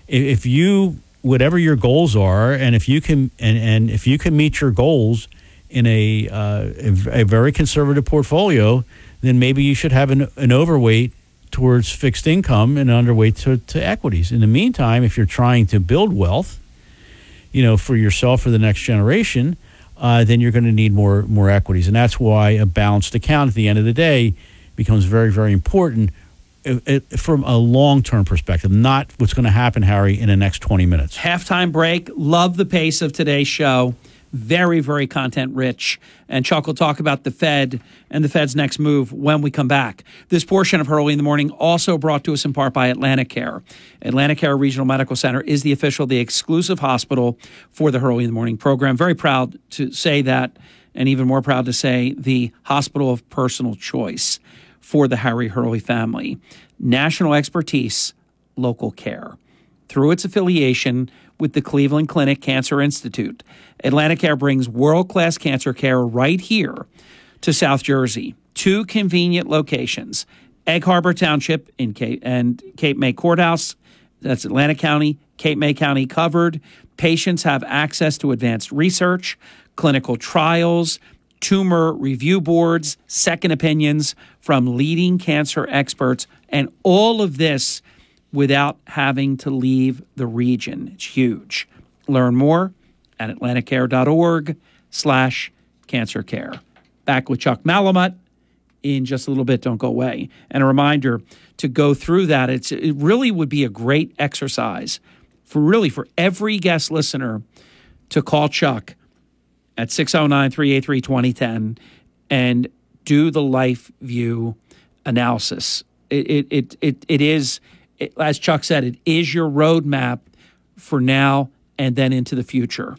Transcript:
if you, whatever your goals are, and if you can, and if you can meet your goals in a very conservative portfolio, then maybe you should have an overweight towards fixed income and underweight to equities. In the meantime, if you're trying to build wealth, for yourself or the next generation, then you're going to need more equities. And that's why a balanced account at the end of the day becomes very, very important from a long-term perspective, not what's going to happen, Harry, in the next 20 minutes. Halftime break. Love the pace of today's show. Very, very content-rich. And Chuck will talk about the Fed and the Fed's next move when we come back. This portion of Hurley in the Morning also brought to us in part by AtlantiCare. AtlantiCare Regional Medical Center is the exclusive hospital for the Hurley in the Morning program. Very proud to say that, and even more proud to say the hospital of personal choice for the Harry Hurley family. National expertise, local care. Through its affiliation with the Cleveland Clinic Cancer Institute, AtlantiCare brings world-class cancer care right here to South Jersey. 2 convenient locations, Egg Harbor Township and Cape May Courthouse. That's Atlantic County, Cape May County covered. Patients have access to advanced research, clinical trials, tumor review boards, second opinions from leading cancer experts, and all of this without having to leave the region. It's huge. Learn more at atlanticare.org/cancercare. Back with Chuck Malamut in just a little bit. Don't go away. And a reminder to go through that. It really would be a great exercise for every guest listener to call Chuck at 609-383-2010 and do the Life View analysis. It is, as Chuck said, it is your roadmap for now and then into the future.